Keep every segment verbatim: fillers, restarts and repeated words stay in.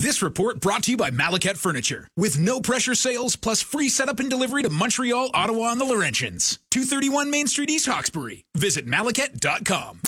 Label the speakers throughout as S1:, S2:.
S1: This report brought to you by Malacat Furniture. With no pressure sales plus free setup and delivery to Montreal, Ottawa, and the Laurentians. two thirty-one Main Street, East Hawkesbury. Visit malacat dot com.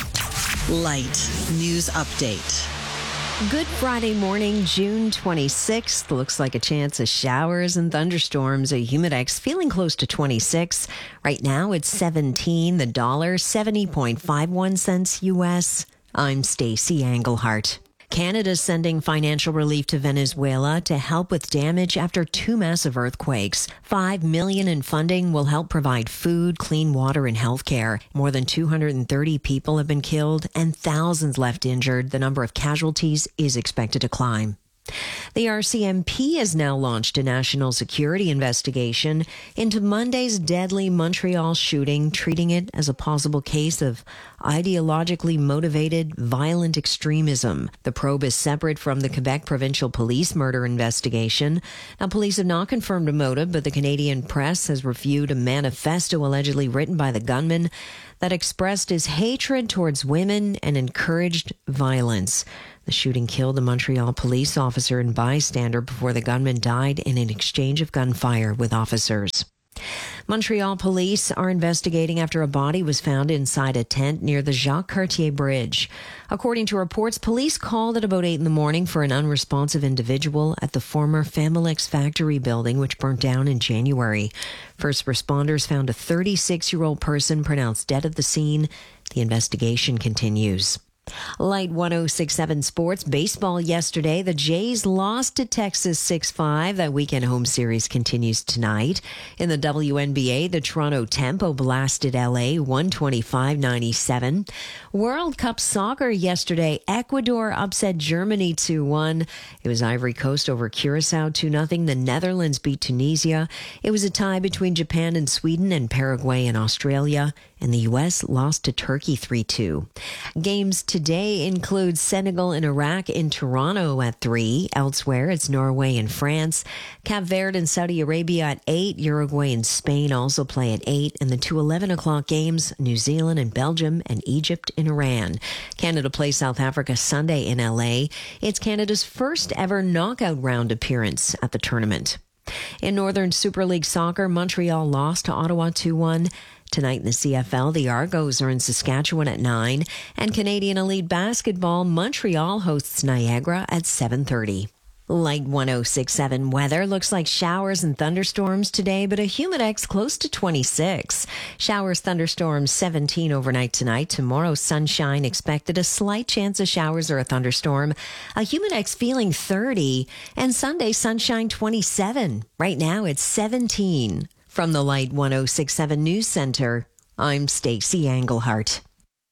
S2: Light News Update.
S3: Good Friday morning, June twenty-sixth. Looks like a chance of showers and thunderstorms. A humidex feeling close to twenty-six. Right now it's seventeen. The dollar, seventy point five one cents U S. I'm Stacey Englehart. Canada's sending financial relief to Venezuela to help with damage after two massive earthquakes. Five million in funding will help provide food, clean water, and health care. More than two hundred thirty people have been killed and thousands left injured. The number of casualties is expected to climb. The R C M P has now launched a national security investigation into Monday's deadly Montreal shooting, treating it as a possible case of ideologically motivated violent extremism. The probe is separate from the Quebec Provincial Police murder investigation. Now, police have not confirmed a motive, but the Canadian press has reviewed a manifesto allegedly written by the gunman that expressed his hatred towards women and encouraged violence. The shooting killed a Montreal police officer and bystander before the gunman died in an exchange of gunfire with officers. Montreal police are investigating after a body was found inside a tent near the Jacques Cartier Bridge. According to reports, police called at about eight in the morning for an unresponsive individual at the former Familix factory building, which burnt down in January. First responders found a thirty-six-year-old person pronounced dead at the scene. The investigation continues. Light one oh six point seven Sports. Baseball yesterday. The Jays lost to Texas six five. That weekend home series continues tonight. In the W N B A, the Toronto Tempo blasted L A one twenty-five ninety-seven. World Cup soccer yesterday. Ecuador upset Germany two one. It was Ivory Coast over Curacao two nothing. The Netherlands beat Tunisia. It was a tie between Japan and Sweden and Paraguay and Australia. And the U S lost to Turkey three two. Games today include Senegal and Iraq in Toronto at three. Elsewhere, it's Norway and France. Cape Verde and Saudi Arabia at eight. Uruguay and Spain also play at eight. And the two eleven o'clock games, New Zealand and Belgium and Egypt and Iran. Canada plays South Africa Sunday in L A. It's Canada's first ever knockout round appearance at the tournament. In Northern Super League Soccer, Montreal lost to Ottawa two one. Tonight in the C F L, the Argos are in Saskatchewan at nine. And Canadian Elite Basketball, Montreal hosts Niagara at seven thirty. Light one oh six point seven weather. Looks like showers and thunderstorms today, but a humidex close to twenty-six. Showers, thunderstorms, seventeen overnight tonight. Tomorrow, sunshine expected. A slight chance of showers or a thunderstorm. A humidex feeling thirty. And Sunday, sunshine twenty-seven. Right now, it's seventeen. From the Light one oh six point seven News Center, I'm Stacey Englehart.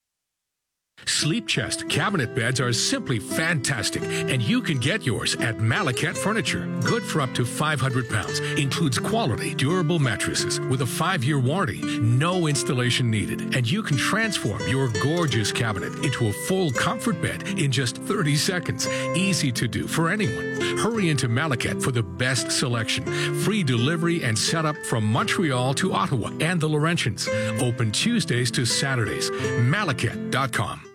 S4: Sleep Chest cabinet beds are simply fantastic, and you can get yours at Malacat Furniture. Good for up to five hundred pounds. Includes quality, durable mattresses with a five-year warranty. No installation needed, and you can transform your gorgeous cabinet into a full comfort bed in just thirty seconds. Easy to do for anyone. Hurry into Malacat for the best selection. Free delivery and setup from Montreal to Ottawa and the Laurentians. Open Tuesdays to Saturdays. Malacat dot com.